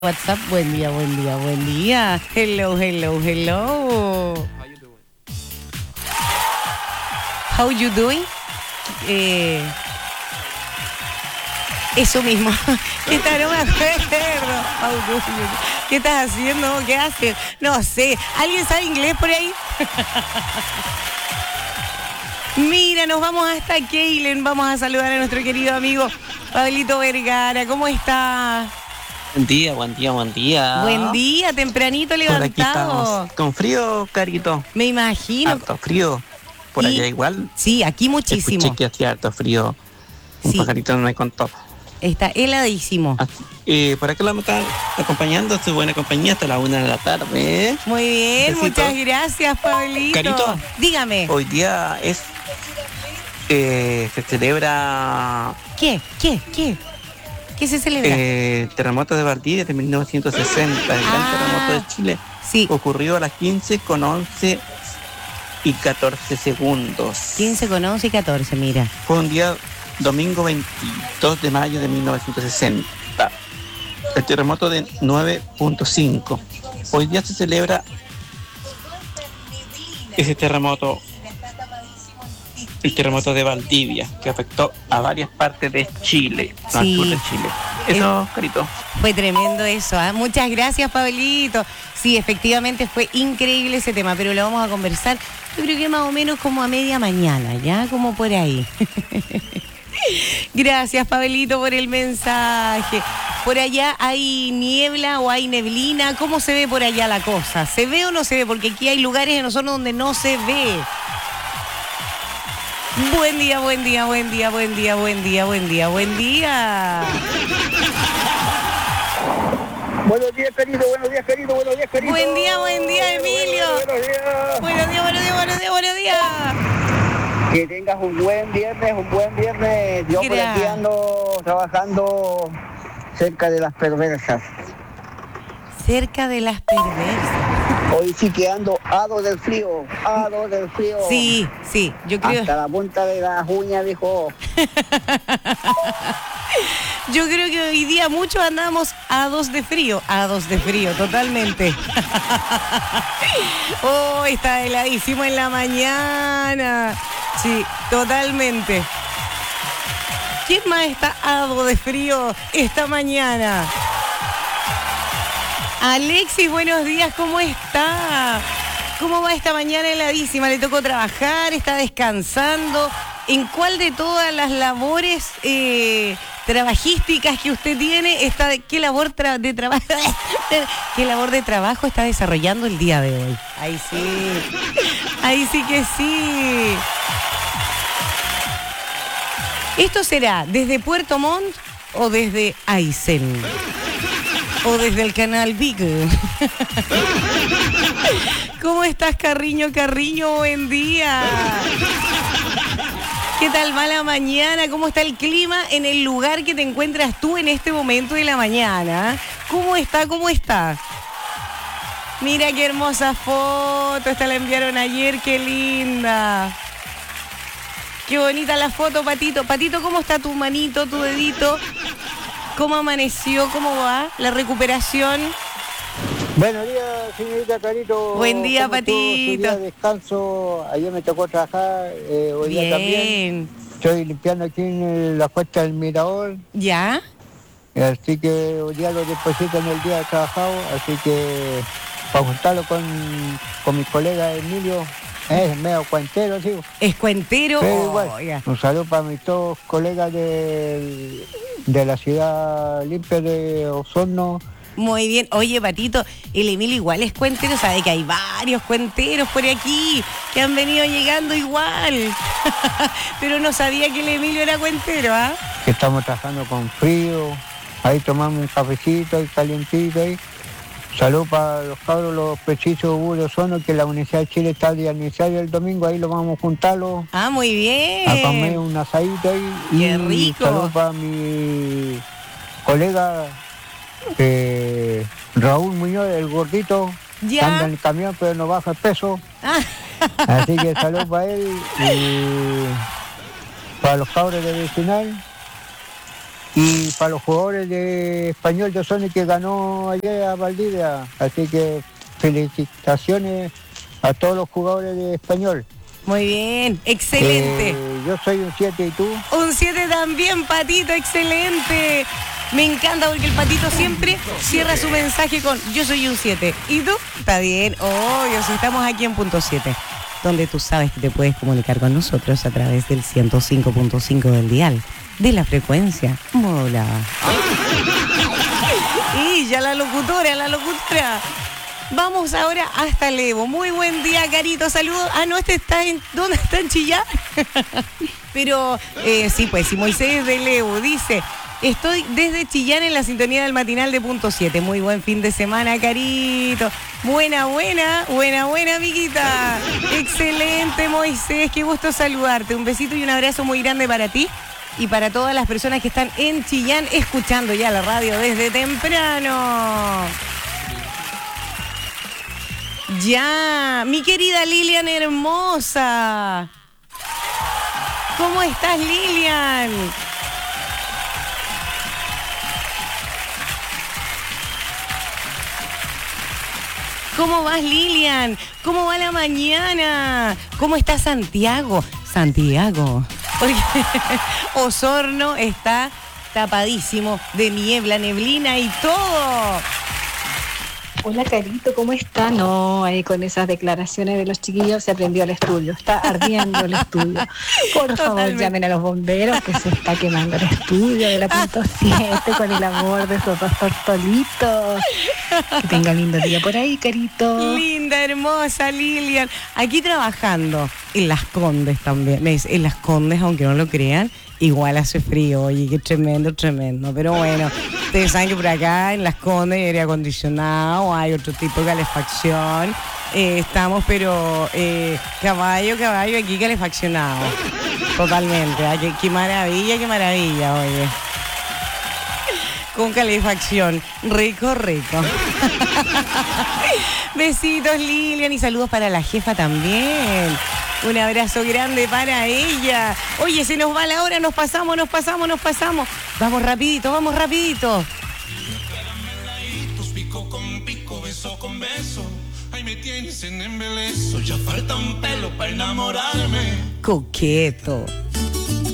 WhatsApp, buen día, buen día, buen día. Hello, hello, hello. How you doing? Eso mismo. ¿Qué tal? No me acuerdo. How do you- ¿Qué estás haciendo? ¿Qué haces? No sé. ¿Alguien sabe inglés por ahí? Mira, nos vamos hasta Keilen. Vamos a saludar a nuestro querido amigo Pablito Vergara. ¿Cómo está? Buen día, buen día, buen día. Buen día, tempranito Por aquí levantado. estamos. Con frío, Carito. Me imagino. Harto frío. Por allá igual. Sí, aquí muchísimo. Escuché que hacía harto frío. Un Sí. pajarito no me contó. Está heladísimo. Por acá la están acompañando, su buena compañía hasta la 1 de la tarde. Muy bien, Besito. muchas gracias, Pablito. Carito. Dígame. Hoy día es... se celebra ¿Qué se celebra? terremoto de Valdivia de 1960, el gran terremoto de Chile. Sí, Ocurrió a las 15:11 y 14 segundos. 15 con 11 y 14, mira. Fue un día domingo 22 de mayo de 1960. El terremoto de 9.5. Hoy día se celebra ese terremoto, el terremoto de Valdivia, que afectó a varias partes de Chile, al Sí. sur de Chile. Eso, Carito. Fue tremendo eso, ¿ah? Muchas gracias, Pablito. Sí, efectivamente fue increíble ese tema, pero lo vamos a conversar, yo creo que más o menos como a media mañana, ¿ya? Como por ahí. Gracias, Pablito, por el mensaje. ¿Por allá hay niebla o hay neblina? ¿Cómo se ve por allá la cosa? ¿Se ve o no se ve? Porque aquí hay lugares en nosotros donde no se ve. Buen día, buen día, buen día, buen día, buen día, buen día, buen día. Buenos días, querido, buenos días, querido, buenos días, querido. Buen día, Emilio. Buenos días. Buenos días, buenos días, buenos días, buenos días. Que tengas un buen viernes, un buen viernes. Yo por aquí ando trabajando cerca de las perversas. Cerca de las perversas. Hoy sí que ando ado del frío, ado del frío. Sí, yo creo. Hasta la punta de las uñas, dijo. Yo creo que hoy día muchos andamos hados de frío, totalmente. Oh, está heladísimo en la mañana. Sí, totalmente. ¿Quién más está hado de frío esta mañana? Alexis, buenos días, ¿cómo está? ¿Cómo va esta mañana heladísima? ¿Le tocó trabajar? ¿Está descansando? ¿En cuál de todas las labores trabajísticas que usted tiene está qué labor de trabajo qué labor de trabajo está desarrollando el día de hoy? Ahí sí que sí. ¿Esto será desde Puerto Montt o desde Aysén? ¿O desde el canal Big? ¿Cómo estás, Carriño? Buen día. ¿Qué tal va la mañana? ¿Cómo está el clima en el lugar que te encuentras tú en este momento de la mañana? ¿Cómo está? Mira qué hermosa foto. Esta la enviaron ayer, qué linda. Qué bonita la foto, Patito. Patito, ¿cómo está tu manito, tu dedito? ¿Cómo amaneció? ¿Cómo va la recuperación? Buenos días, señorita Carito. Buen día, ¿Cómo estuvo su Patito. día de descanso? Ayer me tocó trabajar, hoy día también. Bien. Estoy limpiando aquí en la cuesta del Mirador. ¿Ya? Así que hoy día lo deposito en el día de trabajado, así que para juntarlo con mi colega Emilio, es medio cuentero, sí. ¿Es cuentero? Pero igual, Oiga. un saludo para mis todos colegas de la ciudad limpia de Osorno. Muy bien. Oye, Patito, el Emilio igual es cuentero. Sabe que hay varios cuenteros por aquí que han venido llegando igual. Pero no sabía que el Emilio era cuentero, ¿ah? Que estamos trabajando con frío, ahí tomamos un cafecito ahí calientito ahí. Salud para los cabros, los precisos de Osorno, que la Universidad de Chile está de aniversario el domingo, ahí lo vamos a juntarlo. Ah, muy bien. A comer un asadito ahí. Qué y rico. Salud para mi colega Raúl Muñoz, el gordito, que Ya. anda en el camión pero no baja el peso. Ah, Así que salud para él y para los cabros de vecinal. Y para los jugadores de Español de Osorno que ganó ayer a Valdivia. Así que felicitaciones a todos los jugadores de Español. Muy bien, excelente. Yo soy un 7, ¿y tú? Un 7 también, Patito, excelente. Me encanta porque el Patito siempre cierra su mensaje con yo soy un 7. ¿Y tú? Está bien, obvio, si estamos aquí en punto 7, donde tú sabes que te puedes comunicar con nosotros a través del 105.5 del dial, de la frecuencia modulada. Y ya la locutora. Vamos ahora hasta el Evo. Muy buen día, Carito. Saludos. Ah, no, está en... ¿Dónde está? ¿En Chillán? Pero, sí, pues, si Moisés del Evo dice... Estoy desde Chillán en la sintonía del matinal de punto 7. Muy buen fin de semana, Carito. Buena, amiguita. Excelente, Moisés. Qué gusto saludarte. Un besito y un abrazo muy grande para ti y para todas las personas que están en Chillán escuchando ya la radio desde temprano. Ya, mi querida Lilian hermosa. ¿Cómo estás, Lilian? ¿Cómo vas, Lilian? ¿Cómo va la mañana? ¿Cómo está Santiago? Porque Osorno está tapadísimo de niebla, neblina y todo. Hola, Carito, ¿cómo está? No, ahí con esas declaraciones de los chiquillos se prendió el estudio, está ardiendo el estudio. Por favor, llamen a los bomberos que se está quemando el estudio de la punto 7 con el amor de esos dos tortolitos. Que tenga lindo día por ahí, Carito. Linda, hermosa Lilian. Aquí trabajando en Las Condes también. En Las Condes, aunque no lo crean, igual hace frío. Oye, qué tremendo. Pero bueno, ustedes saben que por acá en Las Condes hay aire acondicionado, hay otro tipo de calefacción. Estamos, pero caballo, aquí calefaccionado. Totalmente. Qué maravilla, oye. Con calefacción. Rico. Besitos, Lilian, y saludos para la jefa también. Un abrazo grande para ella. Oye, se nos va la hora, nos pasamos. Vamos rapidito. Pico con pico, beso con beso. Ahí me tienes en embeleso. Ya falta un pelo para enamorarme. Coqueto.